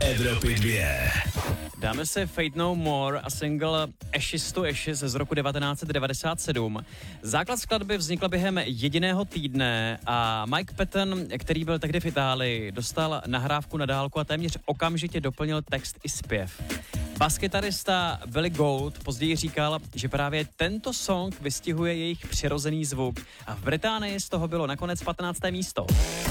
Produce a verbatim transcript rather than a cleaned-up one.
Evropy dvě. Dáme si Fate No More a single Ashes to Ashes z roku devatenáct set devadesát sedm. Základ skladby vznikl během jediného týdne a Mike Patton, který byl tehdy v Itálii, dostal nahrávku na dálku a téměř okamžitě doplnil text i zpěv. Baskytarista Billy Gould později říkal, že právě tento song vystihuje jejich přirozený zvuk a v Británii z toho bylo nakonec patnácté místo.